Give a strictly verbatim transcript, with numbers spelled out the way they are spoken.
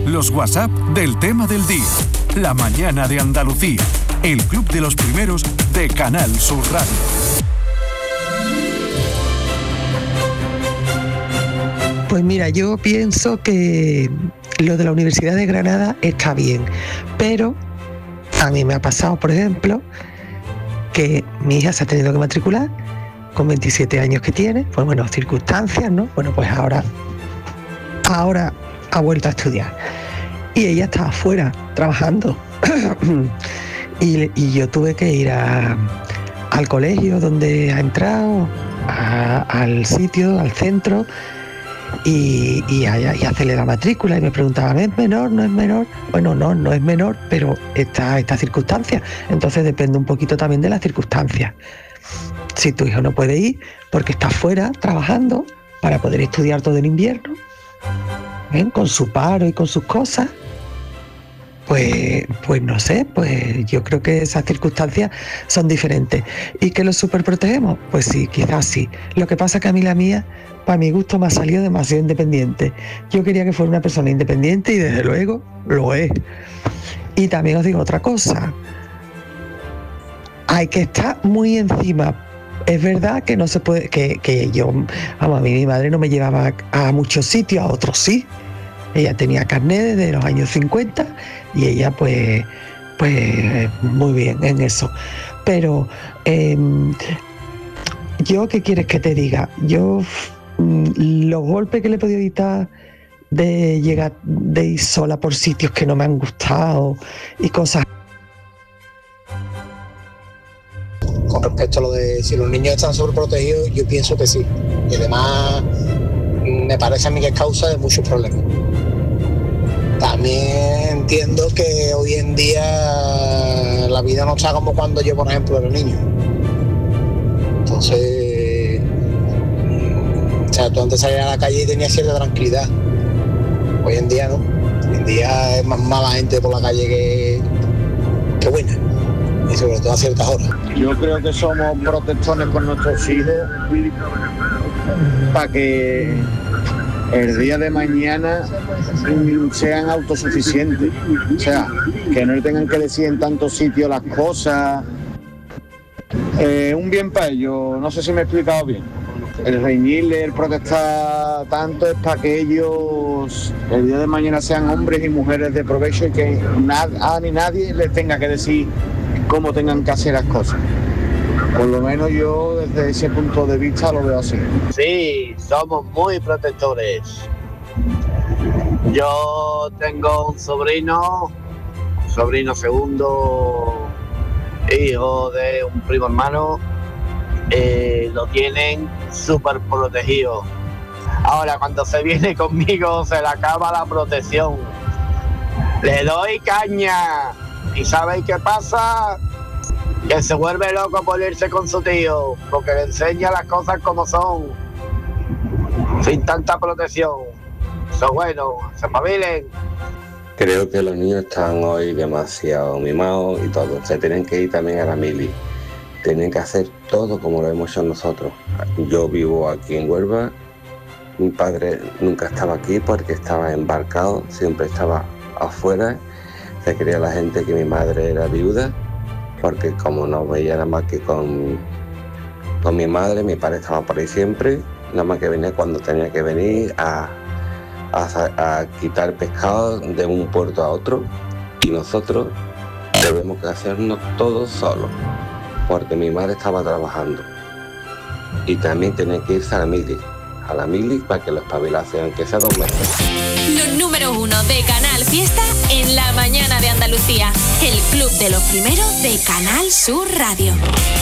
Los WhatsApp del tema del día. La mañana de Andalucía. El club de los primeros de Canal Sur Radio. Pues mira, yo pienso que lo de la Universidad de Granada está bien, pero a mí me ha pasado, por ejemplo, que mi hija se ha tenido que matricular con veintisiete años que tiene, pues bueno, circunstancias, ¿no? Bueno, pues ahora, ahora ha vuelto a estudiar y ella estaba afuera trabajando y, y yo tuve que ir a, al colegio donde ha entrado, a, al sitio, al centro, y, y, y hacerle la matrícula, y me preguntaban, ¿es menor, no es menor? Bueno, no, no es menor, pero está esta circunstancia, entonces depende un poquito también de las circunstancias. Si tu hijo no puede ir porque está fuera trabajando para poder estudiar todo el invierno, ¿eh?, con su paro y con sus cosas, pues, pues no sé, pues yo creo que esas circunstancias son diferentes. ¿Y que los superprotegemos? Pues sí, quizás sí. Lo que pasa es que a mí la mía, para mi gusto, me ha salido demasiado independiente. Yo quería que fuera una persona independiente y desde luego lo es. Y también os digo otra cosa. Hay que estar muy encima. Es verdad que no se puede, que, que yo, vamos, a mí mi madre no me llevaba a, a muchos sitios, a otros sí. Ella tenía carnet desde los años cincuenta y ella pues, pues muy bien en eso. Pero eh, yo, ¿qué quieres que te diga? Yo los golpes que le he podido evitar de llegar, de ir sola por sitios que no me han gustado y cosas. Con respecto a lo de si los niños están sobreprotegidos, yo pienso que sí. Y además me parece a mí que es causa de muchos problemas. También entiendo que hoy en día la vida no está como cuando yo, por ejemplo, era niño. Entonces, o sea, tú antes salías a la calle y tenías cierta tranquilidad. Hoy en día no. Hoy en día es más mala gente por la calle que, que buena. Y sobre todo a ciertas horas. Yo creo que somos protectores con nuestros hijos para que el día de mañana sean autosuficientes, o sea, que no le tengan que decir en tantos sitios las cosas. Eh, un bien para ellos, no sé si me he explicado bien. El reñirle, el protestar tanto es para que ellos el día de mañana sean hombres y mujeres de provecho y que nada ni nadie les tenga que decir cómo tengan que hacer las cosas. Por lo menos yo desde ese punto de vista lo veo así. Sí, somos muy protectores. Yo tengo un sobrino, sobrino segundo, hijo de un primo hermano, eh, lo tienen súper protegido. Ahora cuando se viene conmigo se le acaba la protección. Le doy caña. ¿Y sabéis qué pasa? Que se vuelve loco por irse con su tío, porque le enseña las cosas como son, sin tanta protección. Eso es bueno, se espabilen. Creo que los niños están hoy demasiado mimados y todo. Se tienen que ir también a la mili. Tienen que hacer todo como lo hemos hecho nosotros. Yo vivo aquí en Huelva. Mi padre nunca estaba aquí porque estaba embarcado, siempre estaba afuera. Se creía la gente que mi madre era viuda, porque como no veía nada más que con, con mi madre, mi padre estaba por ahí siempre, nada más que venía cuando tenía que venir a, a, a quitar pescado de un puerto a otro, y nosotros debemos que hacernos todo solos, porque mi madre estaba trabajando y también tenía que irse a la mili, a la mili para que los espabilase, aunque sea dos meses. Los número uno de Canal Fiesta en la mañana de Andalucía. El club de los primeros de Canal Sur Radio.